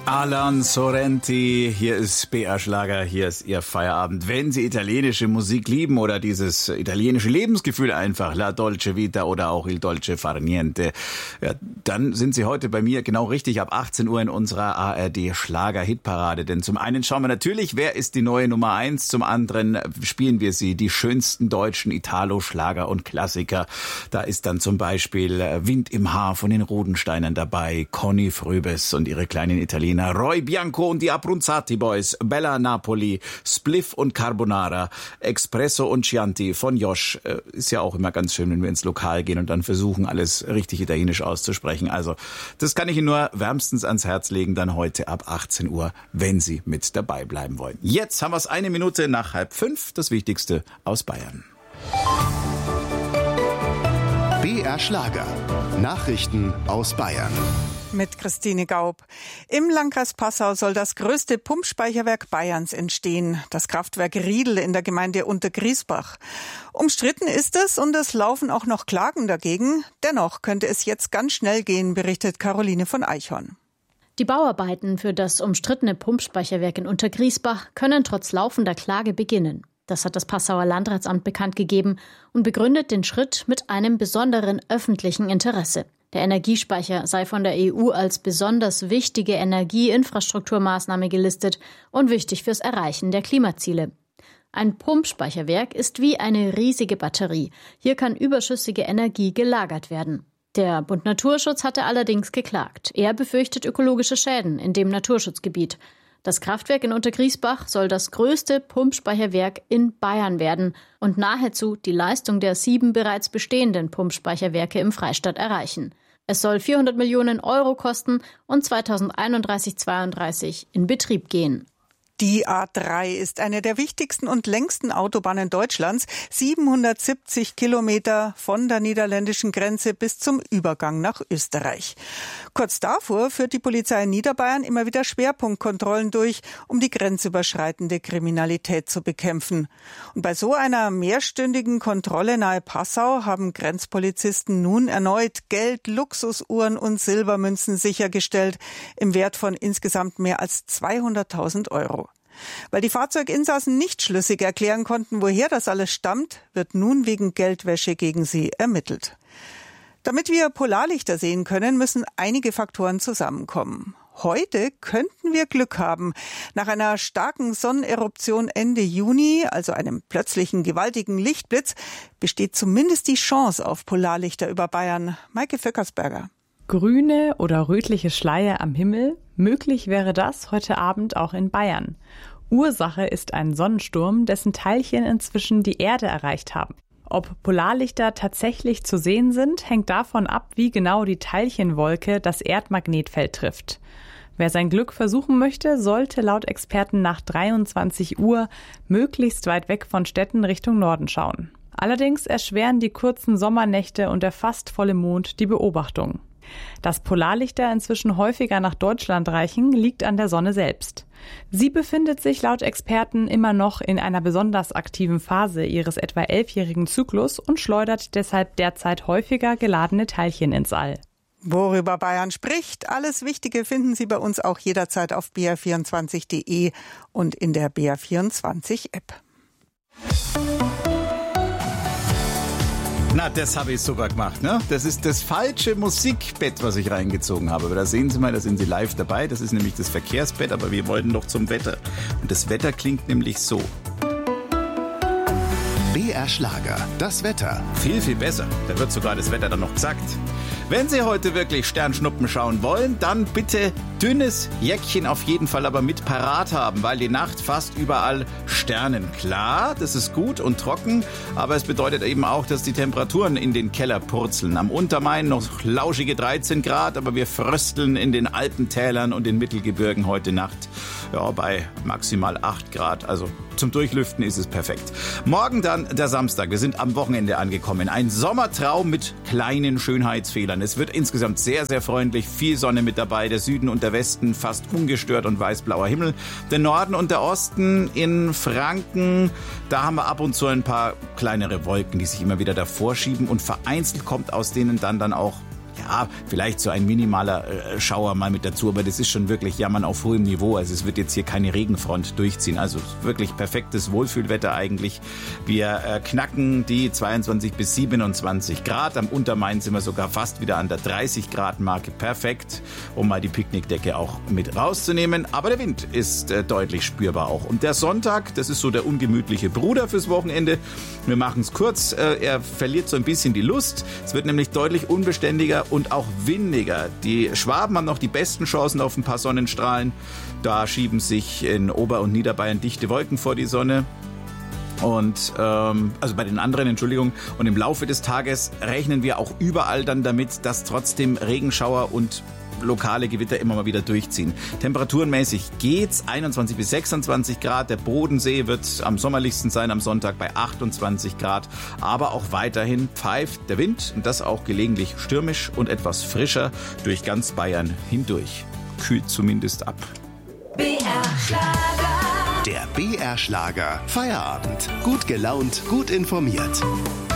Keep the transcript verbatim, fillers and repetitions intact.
Alan Sorrenti, hier ist B R Schlager, hier ist Ihr Feierabend. Wenn Sie italienische Musik lieben oder dieses italienische Lebensgefühl einfach, La Dolce Vita oder auch Il Dolce Far Niente, ja, dann sind Sie heute bei mir genau richtig ab achtzehn Uhr in unserer A R D Schlager-Hitparade. Denn zum einen schauen wir natürlich, wer ist die neue Nummer eins, zum anderen spielen wir sie, die schönsten deutschen Italo-Schlager und Klassiker. Da ist dann zum Beispiel Wind im Haar von den Rudensteinern dabei, Conny Fröbes und ihre kleinen Italiener, Roy Bianco und die Abruzzati Boys, Bella Napoli, Spliff und Carbonara, Espresso und Chianti von Josh. Äh, ist ja auch immer ganz schön, wenn wir ins Lokal gehen und dann versuchen, alles richtig italienisch auszusprechen. Also, das kann ich Ihnen nur wärmstens ans Herz legen, dann heute ab achtzehn Uhr, wenn Sie mit dabei bleiben wollen. Jetzt haben wir es eine Minute nach halb fünf, das Wichtigste aus Bayern. B R Schlager. Nachrichten aus Bayern. Mit Christine Gaub. Im Landkreis Passau soll das größte Pumpspeicherwerk Bayerns entstehen, das Kraftwerk Riedl in der Gemeinde Untergriesbach. Umstritten ist es und es laufen auch noch Klagen dagegen. Dennoch könnte es jetzt ganz schnell gehen, berichtet Caroline von Eichhorn. Die Bauarbeiten für das umstrittene Pumpspeicherwerk in Untergriesbach können trotz laufender Klage beginnen. Das hat das Passauer Landratsamt bekannt gegeben und begründet den Schritt mit einem besonderen öffentlichen Interesse. Der Energiespeicher sei von der E U als besonders wichtige Energieinfrastrukturmaßnahme gelistet und wichtig fürs Erreichen der Klimaziele. Ein Pumpspeicherwerk ist wie eine riesige Batterie. Hier kann überschüssige Energie gelagert werden. Der Bund Naturschutz hatte allerdings geklagt. Er befürchtet ökologische Schäden in dem Naturschutzgebiet. Das Kraftwerk in Untergriesbach soll das größte Pumpspeicherwerk in Bayern werden und nahezu die Leistung der sieben bereits bestehenden Pumpspeicherwerke im Freistaat erreichen. Es soll vierhundert Millionen Euro kosten und zweitausendeinunddreißig zweiunddreißig in Betrieb gehen. Die A drei ist eine der wichtigsten und längsten Autobahnen Deutschlands. siebenhundertsiebzig Kilometer von der niederländischen Grenze bis zum Übergang nach Österreich. Kurz davor führt die Polizei in Niederbayern immer wieder Schwerpunktkontrollen durch, um die grenzüberschreitende Kriminalität zu bekämpfen. Und bei so einer mehrstündigen Kontrolle nahe Passau haben Grenzpolizisten nun erneut Geld, Luxusuhren und Silbermünzen sichergestellt, im Wert von insgesamt mehr als zweihunderttausend Euro. Weil die Fahrzeuginsassen nicht schlüssig erklären konnten, woher das alles stammt, wird nun wegen Geldwäsche gegen sie ermittelt. Damit wir Polarlichter sehen können, müssen einige Faktoren zusammenkommen. Heute könnten wir Glück haben. Nach einer starken Sonneneruption Ende Juni, also einem plötzlichen gewaltigen Lichtblitz, besteht zumindest die Chance auf Polarlichter über Bayern. Maike Vöckersberger. Grüne oder rötliche Schleier am Himmel? Möglich wäre das heute Abend auch in Bayern. Ursache ist ein Sonnensturm, dessen Teilchen inzwischen die Erde erreicht haben. Ob Polarlichter tatsächlich zu sehen sind, hängt davon ab, wie genau die Teilchenwolke das Erdmagnetfeld trifft. Wer sein Glück versuchen möchte, sollte laut Experten nach dreiundzwanzig Uhr möglichst weit weg von Städten Richtung Norden schauen. Allerdings erschweren die kurzen Sommernächte und der fast volle Mond die Beobachtung. Dass Polarlichter inzwischen häufiger nach Deutschland reichen, liegt an der Sonne selbst. Sie befindet sich laut Experten immer noch in einer besonders aktiven Phase ihres etwa elfjährigen Zyklus und schleudert deshalb derzeit häufiger geladene Teilchen ins All. Worüber Bayern spricht, alles Wichtige finden Sie bei uns auch jederzeit auf b r vierundzwanzig punkt d e und in der B R vierundzwanzig App. Na, das habe ich super gemacht, ne? Das ist das falsche Musikbett, was ich reingezogen habe. Aber da sehen Sie mal, da sind Sie live dabei. Das ist nämlich das Verkehrsbett, aber wir wollten doch zum Wetter. Und das Wetter klingt nämlich so. B R Schlager, das Wetter. Viel, viel besser. Da wird sogar das Wetter dann noch gesagt. Wenn Sie heute wirklich Sternschnuppen schauen wollen, dann bitte dünnes Jäckchen auf jeden Fall aber mit parat haben, weil die Nacht fast überall Sternen. Klar, das ist gut und trocken, aber es bedeutet eben auch, dass die Temperaturen in den Keller purzeln. Am Untermain noch lauschige dreizehn Grad, aber wir frösteln in den Alpentälern und den Mittelgebirgen heute Nacht ja, bei maximal acht Grad. Also zum Durchlüften ist es perfekt. Morgen dann der Samstag. Wir sind am Wochenende angekommen. Ein Sommertraum mit kleinen Schönheitsfehlern. Es wird insgesamt sehr, sehr freundlich. Viel Sonne mit dabei. Der Süden und der Westen fast ungestört und weißblauer Himmel. Der Norden und der Osten in Franken, da haben wir ab und zu ein paar kleinere Wolken, die sich immer wieder davor schieben. Und vereinzelt kommt aus denen dann, dann auch Ja, vielleicht so ein minimaler äh, Schauer mal mit dazu, aber das ist schon wirklich Jammern auf hohem Niveau. Also es wird jetzt hier keine Regenfront durchziehen. Also wirklich perfektes Wohlfühlwetter eigentlich. Wir äh, knacken die zweiundzwanzig bis siebenundzwanzig Grad. Am Untermain sind wir sogar fast wieder an der dreißig Grad Marke. Perfekt, um mal die Picknickdecke auch mit rauszunehmen. Aber der Wind ist äh, deutlich spürbar auch. Und der Sonntag, das ist so der ungemütliche Bruder fürs Wochenende. Wir machen es kurz. Äh, er verliert so ein bisschen die Lust. Es wird nämlich deutlich unbeständiger und auch windiger. Die Schwaben haben noch die besten Chancen auf ein paar Sonnenstrahlen. Da schieben sich in Ober- und Niederbayern dichte Wolken vor die Sonne. Und ähm, also bei den anderen, Entschuldigung. Und im Laufe des Tages rechnen wir auch überall dann damit, dass trotzdem Regenschauer und lokale Gewitter immer mal wieder durchziehen. Temperaturenmäßig geht's einundzwanzig bis sechsundzwanzig Grad. Der Bodensee wird am sommerlichsten sein am Sonntag bei achtundzwanzig Grad. Aber auch weiterhin pfeift der Wind und das auch gelegentlich stürmisch und etwas frischer durch ganz Bayern hindurch. Kühlt zumindest ab. B R Schlager. Der B R Schlager Feierabend. Gut gelaunt, gut informiert.